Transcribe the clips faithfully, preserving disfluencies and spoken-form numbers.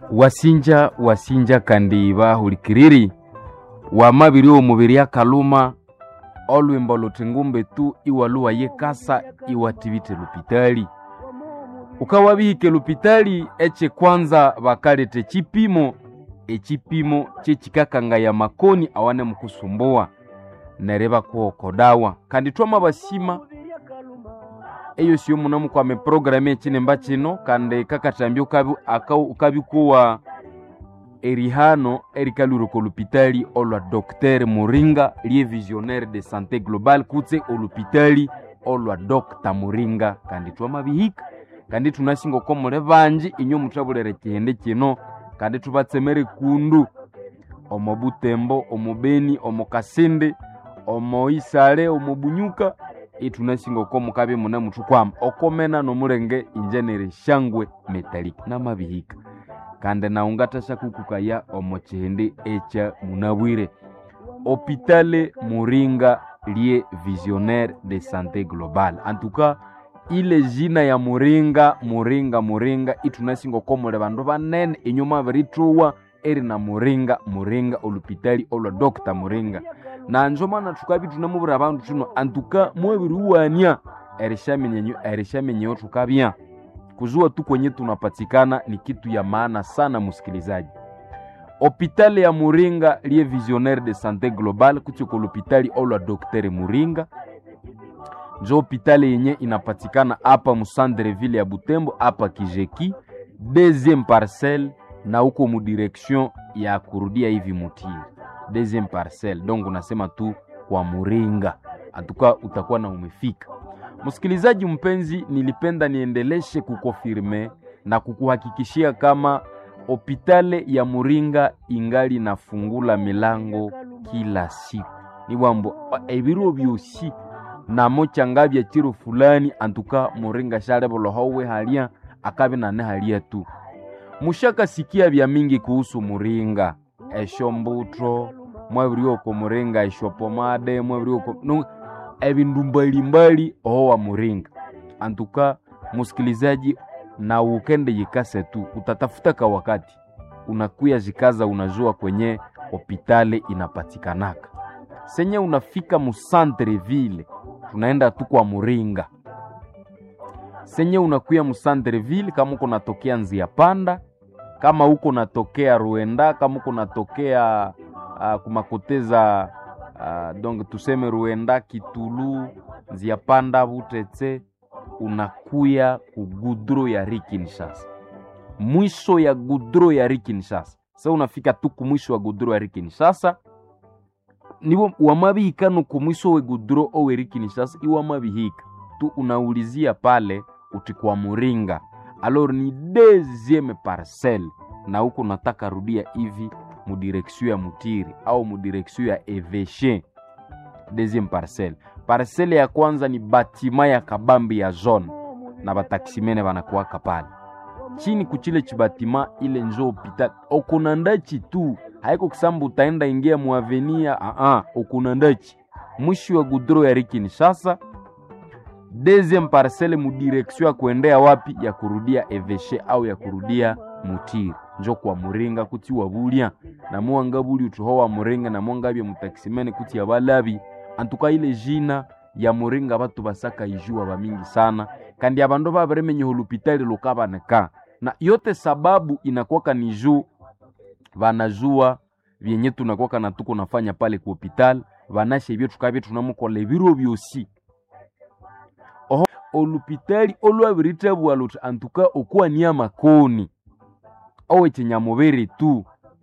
wasinja wasinja kandi bahulikiriri wamabiri omubiri yakaluma olwimbo lutingumbe tu iwaluwa yekasa iwatibite lupitali ukawabihike lupitali eche kwanza bakalete chipimo echipimo chechikakanga ya makoni awane mukusumbuwa nereba kuokodawa kandi twama basima eyo siyo munamu kwa me programe chine mbachino kandi kakatambyo kabu akau ukabikuwa erihano erikaluru ko lupitali olwa docteur Muringa lié visionnaire de santé globale kutse olupitali olwa docteur Muringa kandi twama bihika kandi tunasingo komole banji inyo mutabulere kihende kino kandi tubatsemere kundu omobutembo omubeni omokasinde omoisale omobunyuka itunasingo komukabe muna mutu kwam okomena no murenge injenere shangwe metallic na mabihika kandi naungata shakukukaya omochende echa munabwire hôpital Muringa lié visionnaire de santé globale. En tout cas ile jina ya Muringa Muringa Muringa itunasingo komole bandu banene inyuma barituwa eri na Muringa Muringa olupitali olwa docteur Muringa na njomana tukabi tunamubura abantu tuno antuka mwebiruwania erishamenyenyo erishamenyo tukabia kujua tu kwenye tunapatikana ni kitu ya maana sana musikilizaji. Hôpital ya Muringa lié visionnaire de santé globale kuchiko lupitali olwa docteur Muringa njo hôpital yenye inapatikana hapa Musandreville ya Butembo hapa Kijeki deuxième parcelle na huko mu direction ya kurudia hivi Mutiri deuxième parcelle. Donc unasema tu kwa Muringa atuka utakuwa na umefika. Msikilizaji mpenzi, nilipenda niendeleshe kukofirme na kukuhakikishia kama hôpital ya Muringa ingali nafungula milango kila siku. Ni wambo ebiro byosi na mocha ngabya chiro fulani antuka Muringa shale bolohowe halia akabe na ne halia tu. Mushaka sikia bya mingi kuhusu Muringa eshombutro mwabiriyo ko Muringa eshopomade mwabiriyo ko no ebindumbali mbali owa Muringa. Antuka musikilizaji na ukende yikase tu utatafuta ka wakati unakuya jikaza unajua kwenye hopitale inapatikanaka senye unafika mu Centreville tunaenda tu kwa Muringa senye unakuya mu Centreville kama uko natokea Nzia Panda kama uko natokea Ruenda kama uko natokea uh, kumakoteza uh, donc tuseme Ruenda Kitulu Nzia Panda Butetse unakuya kugudro ya Rikinshasa mwisho ya gudro ya Rikinshasa. Sasa unafika tu kumwisho wa gudro ya Rikinshasa nibo wamabihika no kumwisho wa gudro o Rikinshasa iwa mabihika tu unaulizia pale utikwa Muringa alors ni deuxième parcelle na huko nataka rudia hivi mu direction ya Mutiri au mu direction ya Eveshe deuxième parcelle. Parcelle ya kwanza ni batima ya kabambi ya zone na bataksimene banakuwa kapale chini kuchile chibatima ile njo hospital okunandachi tu haiko kisambu utaenda ingia mu avenia a a okunandachi mwisho wa gudro ya Rikinshasa deuxième parcelle mu direction ya kuendea wapi ya kurudia Eveshe au ya kurudia Mutiri njo kwa Muringa kuti wabulia na muanga buli utuhowa Muringa na mwanga bya mutaksimene kuti abalabi. Antuka ile jina ya Muringa batu basaka ijua ba mingi sana kandi abando babaremenye holupitali lokabaneka na yote sababu inakuwa ni juu banajua vyenye tunakuwa na tuko nafanya pale ku hospital banashe byo tukabye tunamukole biro byosi oho olupitali olwabiritabu alot antuka okuwa niya makoni owe chinyamubiri tu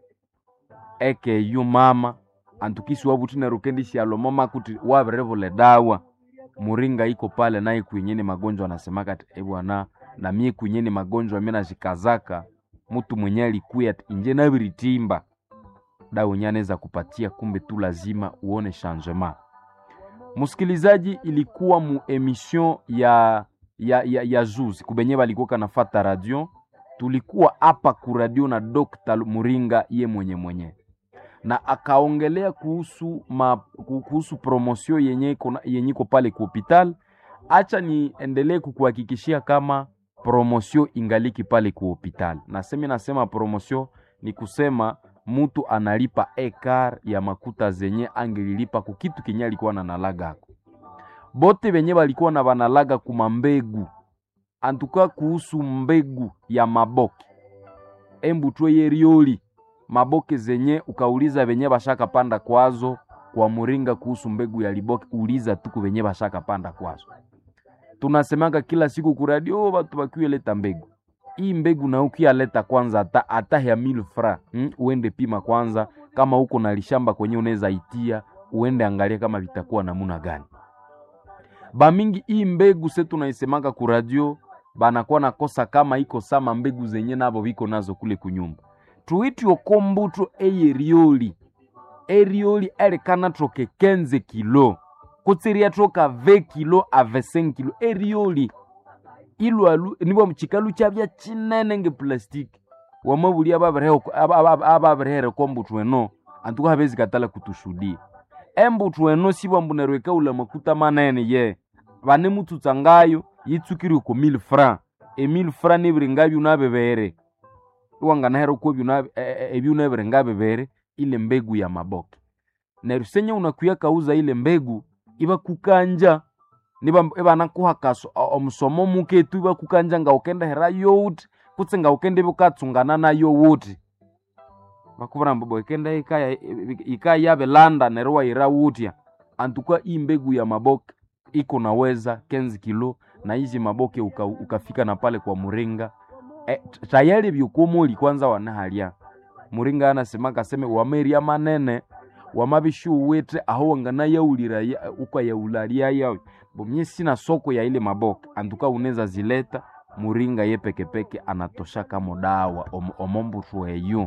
eke yu mama antukisi wabutina rukendishi alo mama kuti wabirevole dawa Muringa iko pale na ikuyenyeni magonjwa anasemaka ati e bwana na mie kuyenyeni magonjwa mimi najikazaka mtu mwenye alikuya inje na biritimba dawa nyaneza kupatia kumbe tu lazima uone changement. Musikilizaji, ilikuwa mu emission ya ya ya, ya juzi kubenye balikuwa nafata radio tulikuwa hapa ku radio na docteur Muringa ye mwenye mwenye na akaongelea kuhusu ma, kuhusu promotion yenye yenye ko pale ku hospital. Acha ni endelee kukuhakikishia kama promosio ingaliki pale ku hospitali. Na sema nasema promosio ni kusema mtu analipa ekar ya makuta zenye angelilipa ku kitu kenye alikuwa na nalaga. Bote benye balikuwa na banalaga kuma mbegu. Antuka kuhusu mbegu ya maboke. Embu tuwe rioli. Maboke zenye ukauliza benye bashaka panda kwazo kwa muringa kuhusu mbegu ya liboke, uliza tuku benye bashaka panda kwazo. Tunasemanga kila siku ku radio watu bakiwe leta mbegu. Hii mbegu na ukia leta kwanza ata ata ya mille francs. Hmm? Uende pima kwanza kama uko na lishamba kwenye unaweza itia, uende angalia kama vitakuwa namuna gani. Ba mingi hii mbegu se tunaisemanga ku radio banakuwa nakosa kama iko sama mbegu zenye nabo biko nazo kule kunyumba. Tuiti okombuto eye rioli. Erioli erekana troke quinze kilo. Kutsiria troka vingt kilo a vingt-cinq kilo. Erioli. Ilu alu, niwa mchikalu chabia chinene nge plastiki. Wamabuli ababarehere kombuto eno. Antuka habezi katala kutushudia. Embuto eno siwa mbunerweka ula makuta manene ye. Vane mutu tsangayo, yitsukiri uko mille francs. E mille francs nebiringabi unabebere. Uwanga hero kwa biunabe e biunabe ngabe bere ile mbegu ya maboke. Na rusenya unakuya kauza ile mbegu iba kukanja niba eba nakuha kaso omusomo muke tu iba kukanja nga okenda hera yout kutsenga okende bukatsungana na yout. Bakubara mbobo ekenda ikaya ikaya belanda nerwa ira wutia. Antuka hii mbegu ya maboke iko naweza quinze kilo na hizi maboke uka, ukafika na pale kwa muringa. E, tayari byukomoli kwanza wanahalia. Muringa anasema kaseme wameria manene wamabishu wete aho wangana yaulira ya, uka yaularia yao. Bomye sina soko ya ile maboke. Antuka uneza zileta muringa ye peke peke anatosha kama dawa om, omombu tuweyo.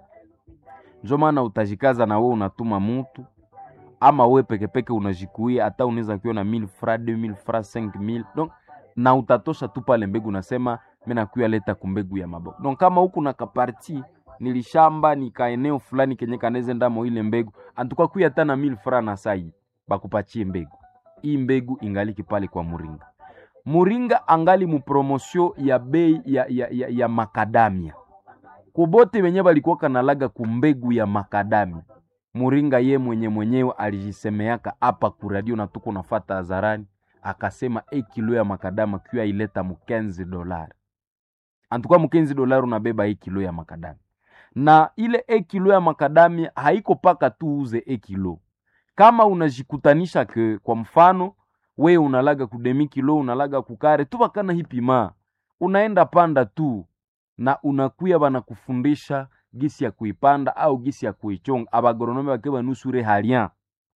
Njo maana utajikaza na wewe unatuma mtu ama wewe peke peke unajikuia hata unaweza kiona mille francs, deux mille francs, cinq mille. Donc na utatosha tu pale mbegu unasema mimi nakuya leta kumbegu ya maboke. Donc kama huku na kaparti nilishamba nikaeneo fulani kenye kaneze ndamo ile mbegu, antuka kuya tana mille francs na sai bakupachie mbegu. Hii mbegu ingaliki pale kwa muringa. Muringa angali mu promotion ya bei ya ya, ya, ya makadamia. Kubote wenye balikuwa kanalaga kumbegu ya makadamia. Muringa ye mwenye mwenyewe alijisemeaka hapa ku radio na tuko nafata hadharani akasema e kilo ya makadama kiwa ileta mu quinze dollars. Antuka mu quinze dollars unabeba e kilo ya makadami. Na ile e kilo ya makadami haiko paka tu uze e kilo. Kama unajikutanisha ke kwa mfano we unalaga ku demi kilo unalaga kukare tu bakana hipima. Unaenda panda tu na unakuya bana kufundisha gisi ya kuipanda au gisi ya kuichonga. Abagoronome bakeba nusure halien.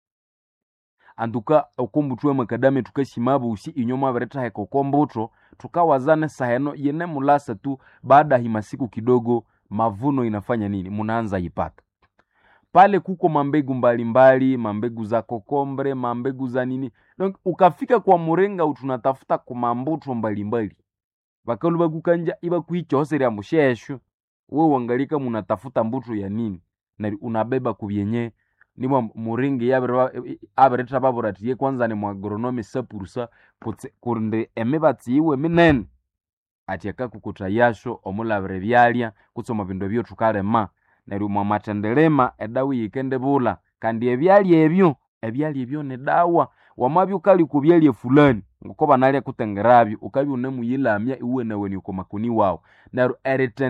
Antuka okombutu makadame tukashimabu usi inyoma bereta heko kombuto tukawazane saheno yene mulasa tu baada himasiku kidogo mavuno inafanya nini munaanza ipata. Pale kuko mambegu mbalimbali, mambegu za kokombre, mambegu za nini. Donc ukafika kwa murenga utunatafuta kumambuto mbalimbali. Bakalu bagukanja iba kuichoseri ya musheshu. Wewe uangalika munatafuta mbuto ya nini na unabeba kubyenye niwa muringi ya abereta baboratiye kwanza ni mwagronomi sapurusa kurinde emebati iwe minene ati akakukuta yasho omulabire byalya kutsoma bindo byo tukalema neri mwa matendelema edawi yikende bula kandi ebyalya ebyo ebyalya ebyo ne dawa wamabyo kali kubyalya fulani ngokoba nalya kutengerabyo ukabi unemuyila amya iwe nawe ni uko makuni wao nero eriten